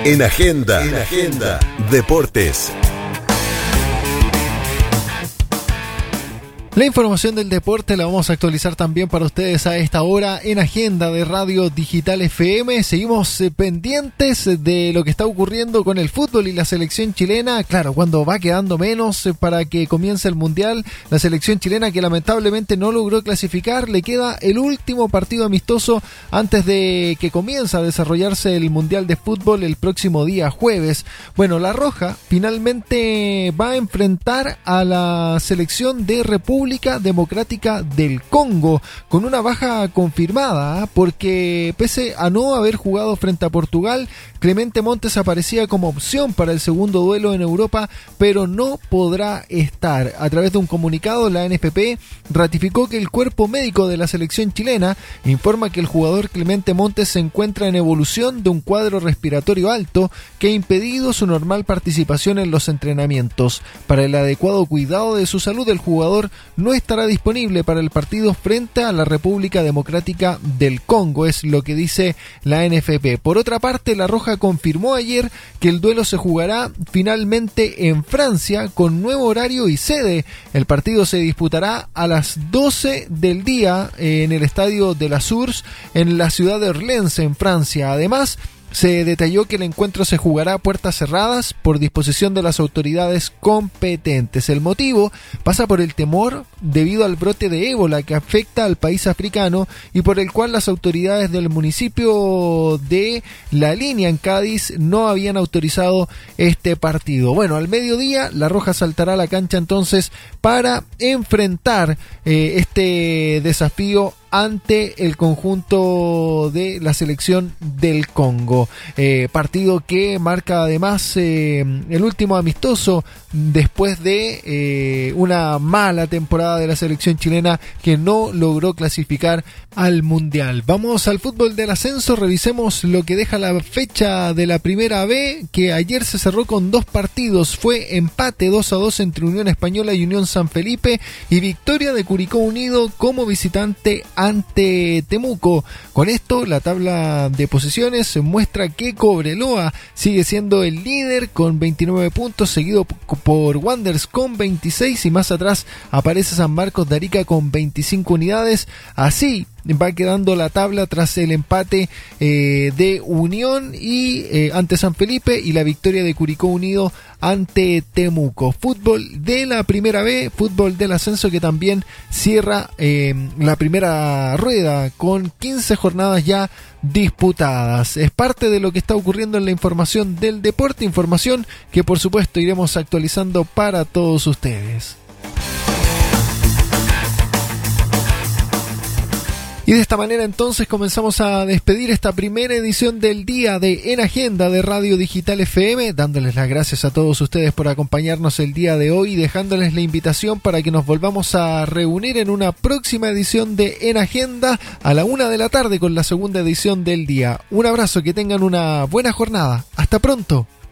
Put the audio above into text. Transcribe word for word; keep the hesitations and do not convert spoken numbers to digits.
En Agenda, en Agenda, Deportes. La información del deporte la vamos a actualizar también para ustedes a esta hora en Agenda de Radio Digital F M. Seguimos eh, pendientes de lo que está ocurriendo con el fútbol y la selección chilena. Claro, cuando va quedando menos eh, para que comience el Mundial, la selección chilena que lamentablemente no logró clasificar, le queda el último partido amistoso antes de que comience a desarrollarse el Mundial de Fútbol el próximo día jueves. Bueno, la Roja finalmente va a enfrentar a la selección de República Democrática del Congo, con una baja confirmada, porque pese a no haber jugado frente a Portugal, Clemente Montes aparecía como opción para el segundo duelo en Europa, pero no podrá estar. A través de un comunicado, la N F P ratificó que el cuerpo médico de la selección chilena informa que el jugador Clemente Montes se encuentra en evolución de un cuadro respiratorio alto que ha impedido su normal participación en los entrenamientos. Para el adecuado cuidado de su salud, el jugador no estará disponible para el partido frente a la República Democrática del Congo, es lo que dice la N F P. Por otra parte, la Roja confirmó ayer que el duelo se jugará finalmente en Francia con nuevo horario y sede. El partido se disputará a las doce del día en el estadio de la Source en la ciudad de Orléans, en Francia. Además, se detalló que el encuentro se jugará a puertas cerradas por disposición de las autoridades competentes. El motivo pasa por el temor debido al brote de ébola que afecta al país africano y por el cual las autoridades del municipio de La Línea en Cádiz no habían autorizado este partido. Bueno, al mediodía la Roja saltará a la cancha entonces para enfrentar eh, este desafío ante el conjunto de la selección del Congo. Eh, partido que marca además eh, el último amistoso después de eh, una mala temporada de la selección chilena que no logró clasificar al Mundial. Vamos al fútbol del ascenso, revisemos lo que deja la fecha de la Primera B, que ayer se cerró con dos partidos. Fue empate dos a dos entre Unión Española y Unión San Felipe y victoria de Curicó Unido como visitante ante Temuco. Con esto, la tabla de posiciones muestra que Cobreloa sigue siendo el líder con veintinueve puntos, seguido por Wanderers con veintiséis y más atrás aparece San Marcos de Arica con veinticinco unidades. Así va quedando la tabla tras el empate eh, de Unión y eh, ante San Felipe y la victoria de Curicó Unido ante Temuco. Fútbol de la Primera B, fútbol del ascenso que también cierra eh, la primera rueda con quince jornadas ya disputadas. Es parte de lo que está ocurriendo en la información del deporte, información que por supuesto iremos actualizando para todos ustedes. Y de esta manera entonces comenzamos a despedir esta primera edición del día de En Agenda de Radio Digital F M, dándoles las gracias a todos ustedes por acompañarnos el día de hoy y dejándoles la invitación para que nos volvamos a reunir en una próxima edición de En Agenda a la una de la tarde con la segunda edición del día. Un abrazo, que tengan una buena jornada. Hasta pronto.